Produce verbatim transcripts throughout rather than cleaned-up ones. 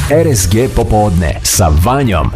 R S G popodne sa Vanjom.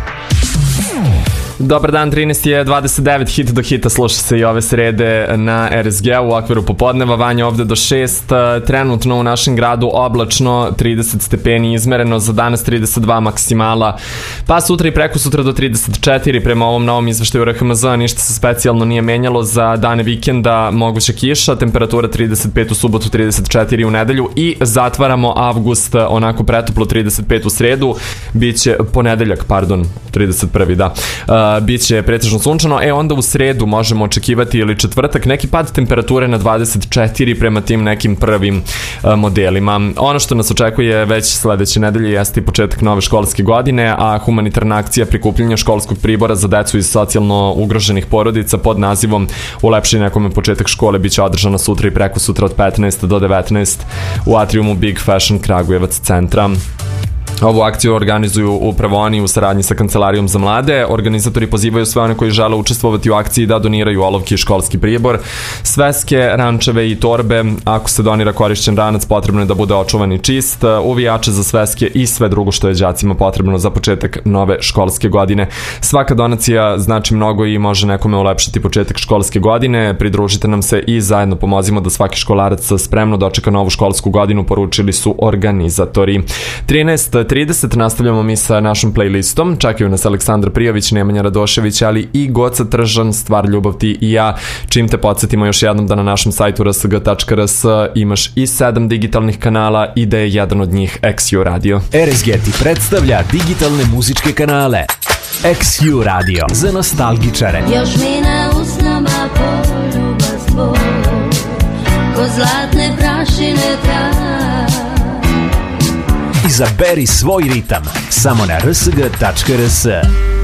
Dobar dan, trinaest je dvadeset devet, hit do hita sluša se i ove srede na R S G u okviru popodneva. Vanja ovde do šest, trenutno u našem gradu oblačno, trideset stepeni izmereno, za danas trideset dva maksimala, pa sutra i preko sutra do trideset četiri prema ovom novom izveštaju R H M Z, ništa se specijalno nije menjalo. Za dane vikenda moguća kiša, temperatura trideset pet u subotu, trideset četiri u nedelju i zatvaramo avgust onako pretoplo, trideset pet u sredu, biće ponedeljak, pardon, trideset prvi da. Uh, biće pretežno sunčano, e onda u sredu možemo očekivati ili četvrtak neki pad temperature na dvadeset četiri prema tim nekim prvim uh, modelima. Ono što nas očekuje već sledeće nedelje jeste i početak nove školske godine, a humanitarna akcija prikupljanja školskog pribora za decu iz socijalno ugroženih porodica pod nazivom Ulepši nekome početak škole biće održana sutra i preko sutra od petnaest do devetnaest u atriumu Big Fashion Kragujevac centra. Ovu akciju organizuju upravo oni u saradnji sa Kancelarijom za mlade. Organizatori pozivaju sve one koji žele učestvovati u akciji da doniraju olovke i školski pribor, sveske, rančeve i torbe. Ako se donira korišćen ranac, potrebno je da bude očuvan i čist, uvijače za sveske i sve drugo što je đacima potrebno za početak nove školske godine. Svaka donacija znači mnogo i može nekome ulepšati početak školske godine. Pridružite nam se i zajedno pomozimo da svaki školarac spremno dočeka novu školsku godinu, poručili su organizatori. trinaest trideset nastavljamo mi sa našom playlistom. Čekaju nas Aleksandar Prijović, Nemanja Radošević, ali i Goca Tržan, Stvar, ljubav, ti i ja. Čim te podsjetimo još jednom da na našem sajtu r s g tačka r s imaš i sedam digitalnih kanala i da je jedan od njih X U Radio. R S G ti predstavlja digitalne muzičke kanale. X U Radio za nostalgičare. Još mi na usnama poljubav svoj, ko zlatne prašine traj. Izaberi svoj ritam samo na r s g tačka r s.